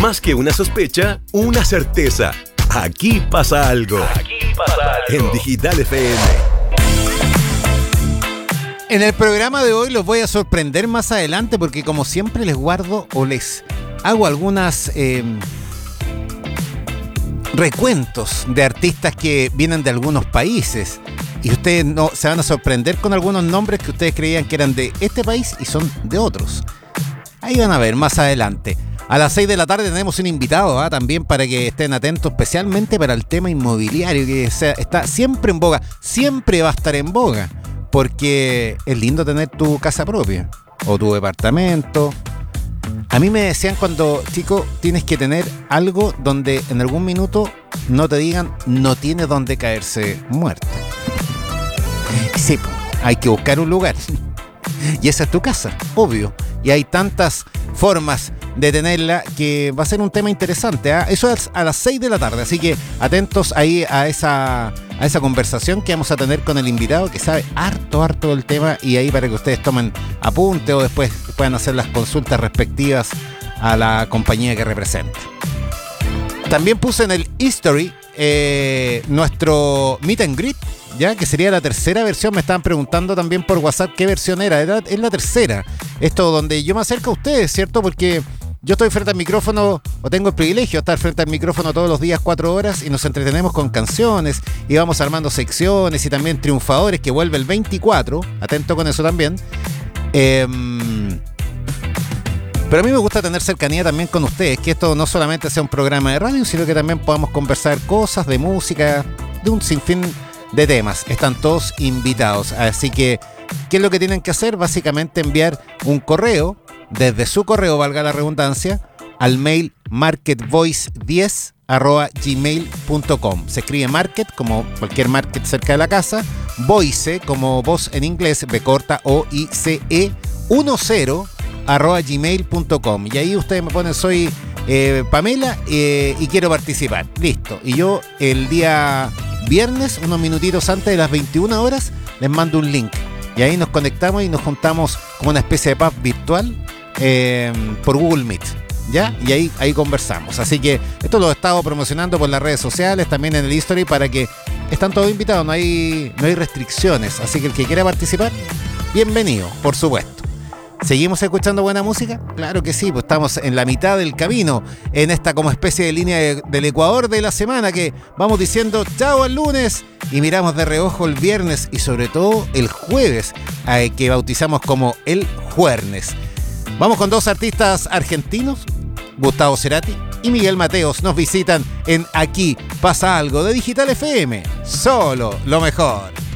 Más que una sospecha, una certeza. Aquí pasa algo. En Digital FM. En el programa de hoy los voy a sorprender más adelante porque como siempre les guardo o les hago algunas recuentos de artistas que vienen de algunos países y ustedes no se van a sorprender con algunos nombres que ustedes creían que eran de este país y son de otros. Ahí van a ver más adelante. A las 6 de la tarde tenemos un invitado también para que estén atentos, especialmente para el tema inmobiliario que está siempre en boga, siempre va a estar en boga, porque es lindo tener tu casa propia o tu departamento. A mí me decían cuando chico, tienes que tener algo donde en algún minuto no te digan no tiene donde caerse muerto. Sí, hay que buscar un lugar. Y esa es tu casa, obvio. Y hay tantas formas de tenerla que va a ser un tema interesante, ¿eh? Eso es a las 6 de la tarde, así que atentos ahí a esa conversación que vamos a tener con el invitado que sabe harto del tema, y ahí para que ustedes tomen apunte o después puedan hacer las consultas respectivas a la compañía que representa. También puse en el History nuestro Meet and Greet, ya que sería la tercera versión. Me estaban preguntando también por WhatsApp qué versión era. Es la tercera. Esto donde yo me acerco a ustedes, ¿cierto? Porque yo estoy frente al micrófono, o tengo el privilegio de estar frente al micrófono todos los días 4 horas y nos entretenemos con canciones y vamos armando secciones y también triunfadores que vuelve el 24. Atento con eso también. Pero a mí me gusta tener cercanía también con ustedes, que esto no solamente sea un programa de radio, sino que también podamos conversar cosas de música, de un sinfín de temas. Están todos invitados, así que ¿qué es lo que tienen que hacer? Básicamente enviar un correo, desde su correo, valga la redundancia, al mail marketvoice10@gmail.com. Se escribe market como cualquier market cerca de la casa, voice como voz en inglés, B corta OICE 10@gmail.com. Y ahí ustedes me ponen soy Pamela y quiero participar. Listo. Y yo el día viernes, unos minutitos antes de las 21 horas, les mando un link. Y ahí nos conectamos y nos juntamos como una especie de pub virtual por Google Meet. ¿Ya? Y ahí conversamos. Así que esto lo he estado promocionando por las redes sociales, también en el History, para que están todos invitados, no hay restricciones. Así que el que quiera participar, bienvenido, por supuesto. ¿Seguimos escuchando buena música? Claro que sí, pues estamos en la mitad del camino, en esta como especie de línea del Ecuador de la semana, que vamos diciendo chao al lunes y miramos de reojo el viernes y sobre todo el jueves, que bautizamos como el Juernes. Vamos con 2 artistas argentinos, Gustavo Cerati y Miguel Mateos, nos visitan en Aquí Pasa Algo de Digital FM, solo lo mejor.